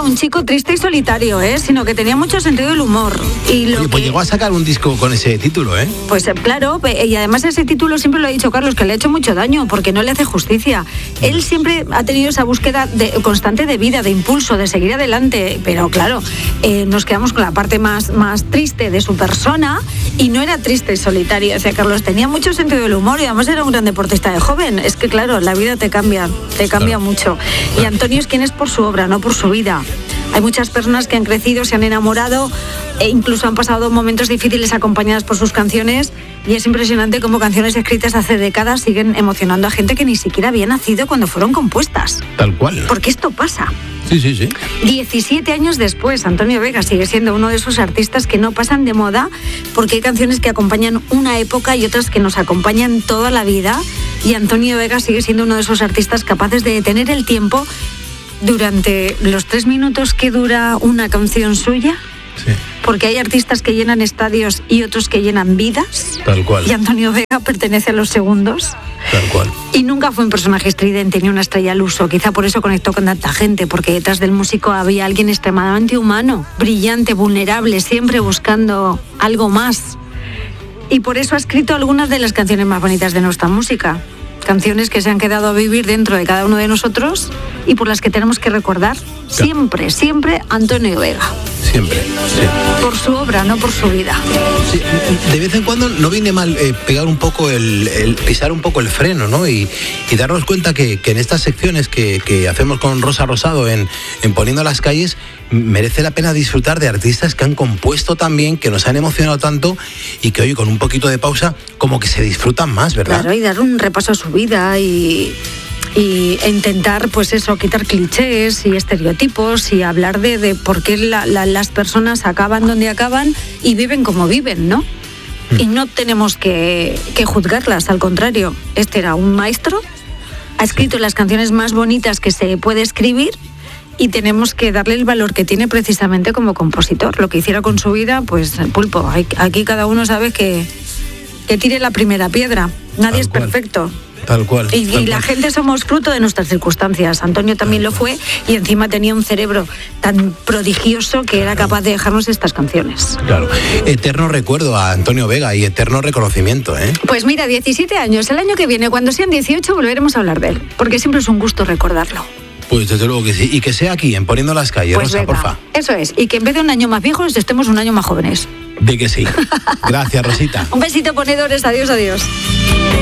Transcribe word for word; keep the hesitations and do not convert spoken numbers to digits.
un chico triste y solitario, ¿eh? Sino que tenía mucho sentido del humor. Y lo Oye, pues que... llegó a sacar un disco con ese título, ¿eh? Pues claro, y además ese título siempre lo ha dicho Carlos, que le ha hecho mucho daño, porque no le hace justicia. Él siempre ha tenido esa búsqueda de, constante de vida, de impulso, de seguir adelante, pero claro, eh, nos quedamos con la parte más, más triste de su persona, y no era triste y solitario. Decía Carlos, tenía mucho sentido del humor y además era un gran deportista de joven. Es que claro, la vida te cambia, te cambia claro. mucho. Y Antonio es quien es por su obra, no por su vida. Hay muchas personas que han crecido, se han enamorado e incluso han pasado momentos difíciles acompañadas por sus canciones, y es impresionante cómo canciones escritas hace décadas siguen emocionando a gente que ni siquiera había nacido cuando fueron compuestas. Tal cual. Porque esto pasa. Sí, sí, sí. diecisiete años después, Antonio Vega sigue siendo uno de esos artistas que no pasan de moda, porque hay canciones que acompañan una época y otras que nos acompañan toda la vida, y Antonio Vega sigue siendo uno de esos artistas capaces de detener el tiempo durante los tres minutos que dura una canción suya. Sí. Porque hay artistas que llenan estadios y otros que llenan vidas. Tal cual. Y Antonio Vega pertenece a los segundos. Tal cual. Y nunca fue un personaje estridente ni una estrella al uso. Quizá por eso conectó con tanta gente, porque detrás del músico había alguien extremadamente humano, brillante, vulnerable, siempre buscando algo más. Y por eso ha escrito algunas de las canciones más bonitas de nuestra música. Canciones que se han quedado a vivir dentro de cada uno de nosotros y por las que tenemos que recordar siempre, siempre Antonio Vega. Siempre, sí. Por su obra, no por su vida. Sí, de vez en cuando no viene mal eh, pegar un poco, el, el pisar un poco el freno, ¿no? Y, y darnos cuenta que, que en estas secciones que, que hacemos con Rosa Rosado en, en Poniendo las Calles, merece la pena disfrutar de artistas que han compuesto tan bien, que nos han emocionado tanto y que hoy con un poquito de pausa como que se disfrutan más, ¿verdad? Claro, y dar un repaso a su vida y... y intentar, pues eso, quitar clichés y estereotipos y hablar de, de por qué la, la, las personas acaban donde acaban y viven como viven, ¿no? Mm. Y no tenemos que, que juzgarlas, al contrario. Este era un maestro, ha escrito las canciones más bonitas que se puede escribir y tenemos que darle el valor que tiene precisamente como compositor. Lo que hiciera con su vida, pues pulpo. Aquí cada uno sabe que, que tire la primera piedra. Nadie Tal es cual. perfecto. Tal cual. Y, tal y la cual. gente somos fruto de nuestras circunstancias. Antonio también lo fue y encima tenía un cerebro tan prodigioso que era capaz de dejarnos estas canciones. Claro. Eterno recuerdo a Antonio Vega y eterno reconocimiento, ¿eh? Pues mira, diecisiete años. El año que viene, cuando sean dieciocho, volveremos a hablar de él. Porque siempre es un gusto recordarlo. Pues desde luego que sí. Y que sea aquí, en Poniendo las Calles, pues Rosa, venga, porfa. Eso es. Y que en vez de un año más viejos, estemos un año más jóvenes. De que sí. Gracias, Rosita. Un besito, ponedores. Adiós, adiós.